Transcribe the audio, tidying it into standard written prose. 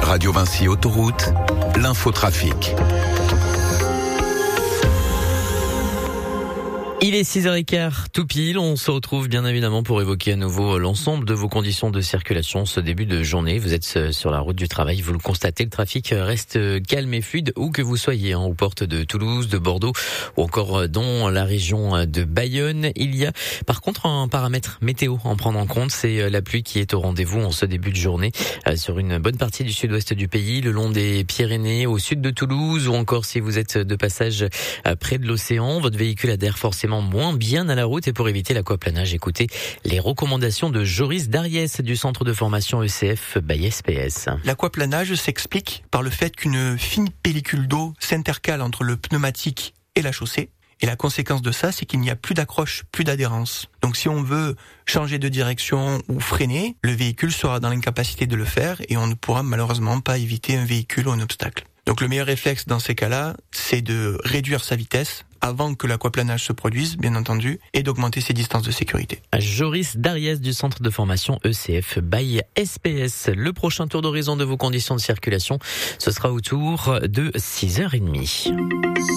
Radio Vinci Autoroute, l'infotrafic. Il est 6h15, tout pile. On se retrouve bien évidemment pour évoquer à nouveau l'ensemble de vos conditions de circulation ce début de journée. Vous êtes sur la route du travail, vous le constatez, le trafic reste calme et fluide où que vous soyez, aux portes de Toulouse, de Bordeaux ou encore dans la région de Bayonne. Il y a par contre un paramètre météo à en prendre en compte, c'est la pluie qui est au rendez-vous en ce début de journée sur une bonne partie du sud-ouest du pays, le long des Pyrénées, au sud de Toulouse ou encore si vous êtes de passage près de l'océan, votre véhicule adhère forcément moins bien à la route et pour éviter l'aquaplanage, écoutez les recommandations de Joris Dariès du centre de formation ECF by SPS. L'aquaplanage s'explique par le fait qu'une fine pellicule d'eau s'intercale entre le pneumatique et la chaussée. Et la conséquence de ça, c'est qu'il n'y a plus d'accroche, plus d'adhérence. Donc si on veut changer de direction ou freiner, le véhicule sera dans l'incapacité de le faire et on ne pourra malheureusement pas éviter un véhicule ou un obstacle. Donc le meilleur réflexe dans ces cas-là, c'est de réduire sa vitesse avant que l'aquaplanage se produise, bien entendu, et d'augmenter ses distances de sécurité. Joris Dariès du centre de formation ECF by SPS. Le prochain tour d'horizon de vos conditions de circulation, ce sera autour de 6h30.